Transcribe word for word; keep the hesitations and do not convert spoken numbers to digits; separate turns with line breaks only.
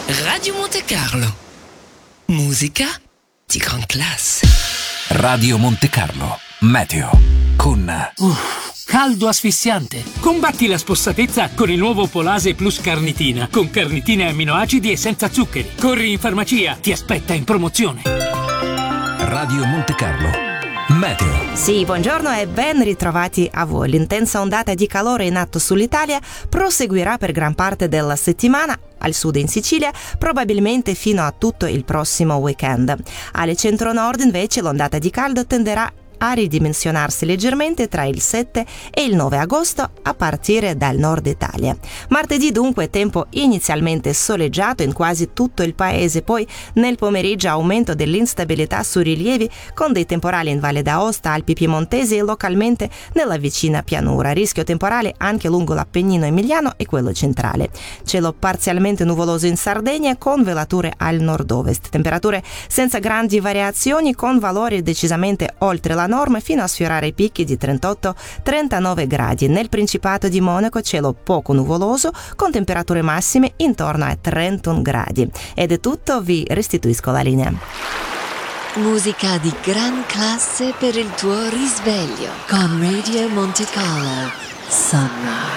Radio Monte Carlo. Musica di gran classe.
Radio Monte Carlo. Meteo. Con...
Uff, caldo asfissiante. Combatti la spossatezza con il nuovo Polase Plus Carnitina. Con carnitina e amminoacidi e senza zuccheri. Corri in farmacia, ti aspetta in promozione.
Radio Monte Carlo. Meteo.
Sì, buongiorno e ben ritrovati a voi. L'intensa ondata di calore in atto sull'Italia proseguirà per gran parte della settimana, al sud in Sicilia, probabilmente fino a tutto il prossimo weekend. Alle centro-nord invece l'ondata di caldo tenderà a ridimensionarsi leggermente tra il sette e il nove agosto a partire dal nord Italia. Martedì dunque tempo inizialmente soleggiato in quasi tutto il paese, poi nel pomeriggio aumento dell'instabilità sui rilievi con dei temporali in Valle d'Aosta, Alpi Piemontesi e localmente nella vicina pianura. Rischio temporale anche lungo l'Appennino emiliano e quello centrale. Cielo parzialmente nuvoloso in Sardegna con velature al nord-ovest. Temperature senza grandi variazioni con valori decisamente oltre la norma fino a sfiorare i picchi di trentotto trentanove gradi. Nel Principato di Monaco cielo poco nuvoloso con temperature massime intorno ai trentuno gradi. Ed è tutto, vi restituisco la linea.
Musica di gran classe per il tuo risveglio con Radio Monte Carlo. Sunrise.